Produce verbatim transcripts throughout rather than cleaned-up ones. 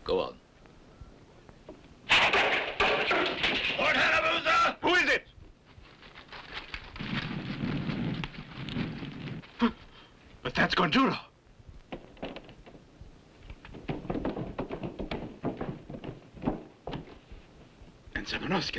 Go on. Lord Hanabusa! Who is it? But that's Gonduro. And Semenosuke.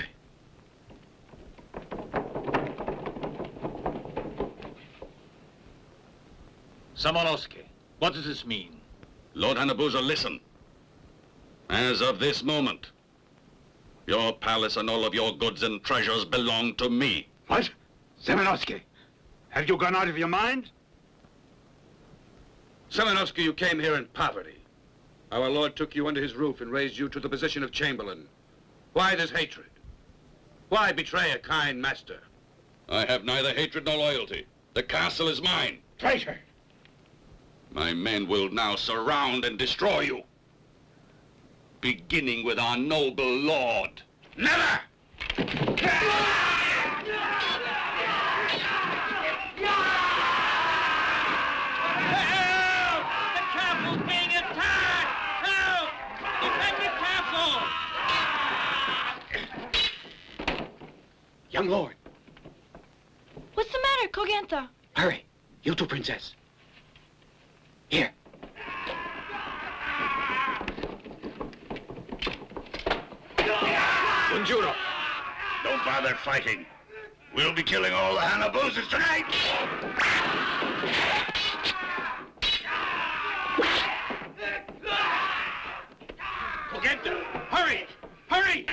Semenosuke, what does this mean? Lord Hanabusa, listen. As of this moment, your palace and all of your goods and treasures belong to me. What? Semenosuke, have you gone out of your mind? Semenosuke, you came here in poverty. Our Lord took you under his roof and raised you to the position of Chamberlain. Why this hatred? Why betray a kind master? I have neither hatred nor loyalty. The castle is mine. Traitor! My men will now surround and destroy you. Beginning with our noble lord. Never! Young lord. What's the matter, Kogenta? Hurry. You too, princess. Here. Gonduro! Don't bother fighting. We'll be killing all the Hanabusas tonight. Kogenta, hurry! Hurry!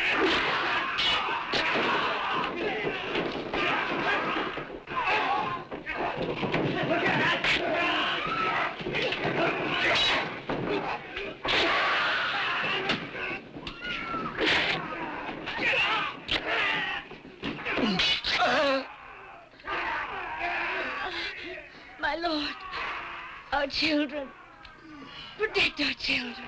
My lord, our children. Protect our children.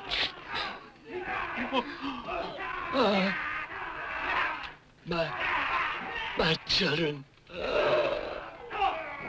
Uh, my, my children.